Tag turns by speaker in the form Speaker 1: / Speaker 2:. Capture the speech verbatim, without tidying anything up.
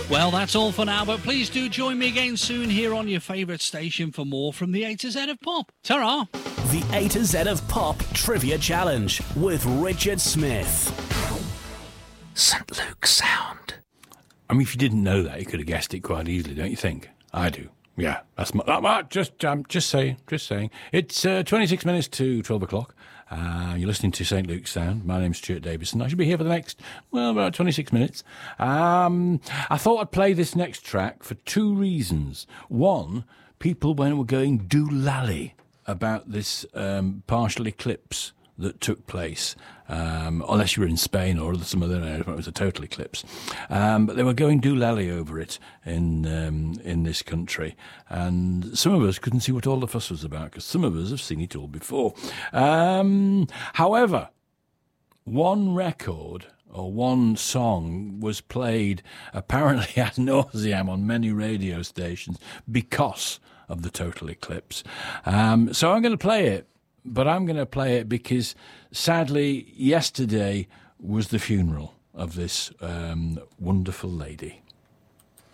Speaker 1: Well, that's all for now, but please do join me again soon here on your favourite station for more from the A to Z of Pop. Ta-ra!
Speaker 2: The A to Z of Pop Trivia Challenge with Richard Smith. Saint Luke's Sound.
Speaker 3: I mean, if you didn't know that, you could have guessed it quite easily, don't you think? I do. Yeah, that's my, uh, just um, just saying, just saying. It's uh, twenty-six minutes to twelve o'clock. Uh, you're listening to Saint Luke's Sound. My name's Stuart Davison. I should be here for the next, well, about twenty-six minutes. Um, I thought I'd play this next track for two reasons. One, people when were going doolally about this um, partial eclipse that took place, um, unless you were in Spain or some other area, it was a total eclipse. Um, but they were going doolally over it in um, in this country. And some of us couldn't see what all the fuss was about, because some of us have seen it all before. Um, however, one record or one song was played apparently ad nauseam on many radio stations because of the total eclipse. Um, so I'm going to play it. But I'm going to play it because, sadly, yesterday was the funeral of this um, wonderful lady.